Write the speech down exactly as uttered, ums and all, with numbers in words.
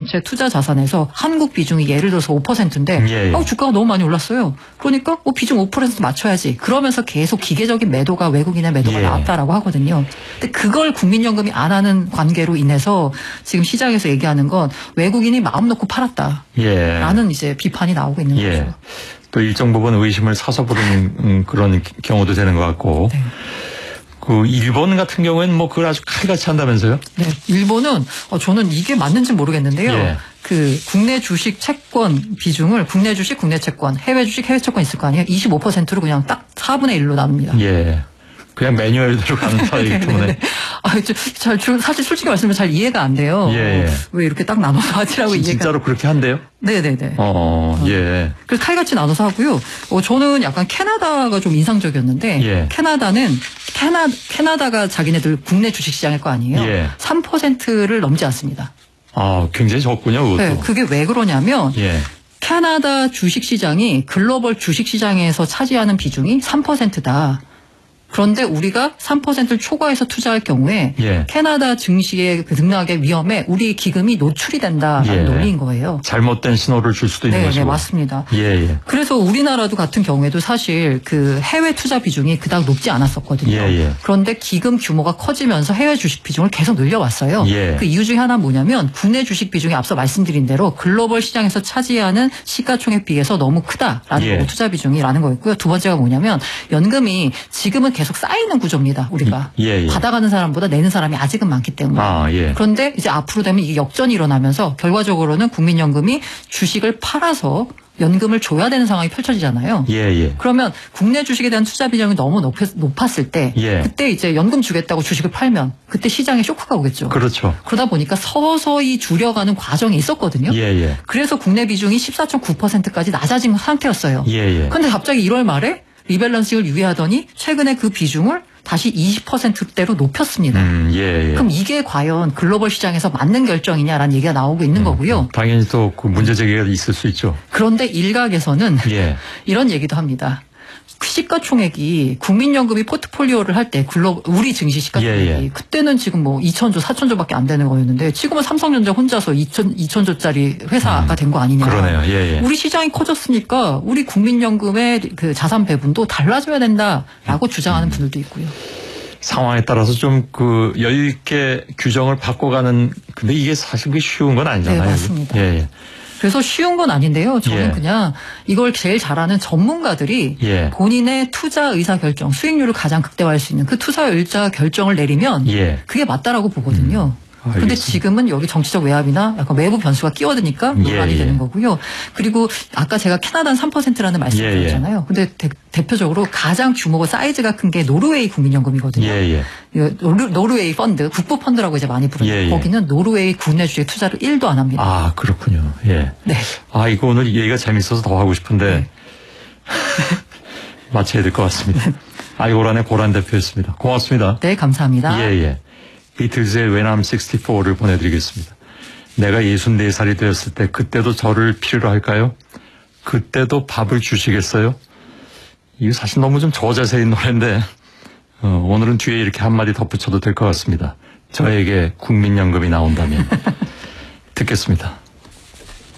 전체 투자 자산에서 한국 비중이 예를 들어서 오 퍼센트인데 예, 예. 어, 주가가 너무 많이 올랐어요. 그러니까 어, 비중 오 퍼센트 맞춰야지. 그러면서 계속 기계적인 매도가 외국인의 매도가 예. 나왔다라고 하거든요. 근데 그걸 국민연금이 안 하는 관계로 인해서 지금 시장에서 얘기하는 건 외국인이 마음 놓고 팔았다. 예. 라는 이제 비판이 나오고 있는 예. 거죠. 또 일정 부분 의심을 사서 부르는 음, 그런 경우도 되는 것 같고. 네. 그 일본 같은 경우에는 뭐 그걸 아주 칼같이 한다면서요? 네, 일본은 어, 저는 이게 맞는지 모르겠는데요. 예. 그 국내 주식 채권 비중을 국내 주식, 국내 채권, 해외 주식, 해외 채권 있을 거 아니에요. 이십오 퍼센트로 그냥 딱 사분의 일로 나눕니다. 예. 그냥 매뉴얼대로 가는 사이기 때문에. 아, 저, 잘, 사실 솔직히 말씀드리면 잘 이해가 안 돼요. 예, 예. 왜 이렇게 딱 나눠서 하지라고 이해가. 진짜로 그렇게 한대요? 네네네. 어, 예. 그래서 칼같이 나눠서 하고요. 어, 저는 약간 캐나다가 좀 인상적이었는데, 예. 캐나다는, 캐나, 캐나다가 자기네들 국내 주식 시장일 거 아니에요. 예. 삼 퍼센트를 넘지 않습니다. 아, 굉장히 적군요, 그것도. 네, 그게 왜 그러냐면, 예. 캐나다 주식 시장이 글로벌 주식 시장에서 차지하는 비중이 삼 퍼센트다. 그런데 우리가 삼 퍼센트를 초과해서 투자할 경우에 예. 캐나다 증시의 그 등락의 위험에 우리 기금이 노출이 된다라는 예. 논리인 거예요. 잘못된 신호를 줄 수도 있는 네, 것이고. 네, 맞습니다. 예, 예. 그래서 우리나라도 같은 경우에도 사실 그 해외 투자 비중이 그닥 높지 않았었거든요. 예, 예. 그런데 기금 규모가 커지면서 해외 주식 비중을 계속 늘려왔어요. 예. 그 이유 중에 하나는 뭐냐면 국내 주식 비중이 앞서 말씀드린 대로 글로벌 시장에서 차지하는 시가총액 비해서 너무 크다라는 예. 거고 투자 비중이라는 거였고요. 두 번째가 뭐냐면 연금이 지금은 계속 쌓이는 구조입니다. 우리가 예, 예. 받아가는 사람보다 내는 사람이 아직은 많기 때문에. 아, 예. 그런데 이제 앞으로 되면 이게 역전이 일어나면서 결과적으로는 국민연금이 주식을 팔아서 연금을 줘야 되는 상황이 펼쳐지잖아요. 예, 예. 그러면 국내 주식에 대한 투자 비중이 너무 높, 높았을 때 예. 그때 이제 연금 주겠다고 주식을 팔면 그때 시장에 쇼크가 오겠죠. 그렇죠. 그러다 보니까 서서히 줄여가는 과정이 있었거든요. 예, 예. 그래서 국내 비중이 십사 점 구 퍼센트까지 낮아진 상태였어요. 예, 예. 그런데 갑자기 일월 말에 리밸런싱을 유예하더니 최근에 그 비중을 다시 이십 퍼센트대로 높였습니다. 음, 예, 예. 그럼 이게 과연 글로벌 시장에서 맞는 결정이냐라는 얘기가 나오고 있는 거고요. 당연히 또 그 문제 제기가 있을 수 있죠. 그런데 일각에서는 예. 이런 얘기도 합니다. 시가총액이 국민연금이 포트폴리오를 할 때 글로 우리 증시 시가총액이 예, 예. 그때는 지금 뭐 이천조, 사천조밖에 안 되는 거였는데 지금은 삼성전자 혼자서 이천, 이천조짜리 회사가 음, 된 거 아니냐. 그러네요. 예, 예. 우리 시장이 커졌으니까 우리 국민연금의 그 자산 배분도 달라져야 된다라고 주장하는 분들도 있고요. 상황에 따라서 좀 그 여유 있게 규정을 바꿔가는, 근데 이게 사실 그게 쉬운 건 아니잖아요. 네, 맞습니다. 예, 예. 그래서 쉬운 건 아닌데요. 저는 예. 그냥 이걸 제일 잘하는 전문가들이 예. 본인의 투자 의사 결정, 수익률을 가장 극대화할 수 있는 그 투자 의사 결정을 내리면 예. 그게 맞다라고 보거든요. 음, 그런데 알겠습니다. 지금은 여기 정치적 외압이나 약간 외부 변수가 끼어드니까 논란이 예, 예. 되는 거고요. 그리고 아까 제가 캐나다는 삼 퍼센트라는 말씀을 예, 예. 드렸잖아요. 근데 대, 대표적으로 가장 규모가 사이즈가 큰 게 노르웨이 국민연금이거든요. 예, 예. 노르, 노르웨이 펀드, 국부 펀드라고 이제 많이 부르는 예, 예. 거기는 노르웨이 국내 주식 투자를 일도 안 합니다. 아, 그렇군요. 예. 네. 아, 이거 오늘 얘기가 재밌어서 더 하고 싶은데 네. 마쳐야 될 것 같습니다. 아이고란의 고란 대표였습니다. 고맙습니다. 네, 감사합니다. 예, 예. 비틀즈의 When I'm 식스티포를 보내드리겠습니다. 내가 예순네 살이 되었을 때 그때도 저를 필요로 할까요? 그때도 밥을 주시겠어요? 이거 사실 너무 좀 저자세인 노래인데 어, 오늘은 뒤에 이렇게 한마디 덧붙여도 될 것 같습니다. 저에게 국민연금이 나온다면 듣겠습니다.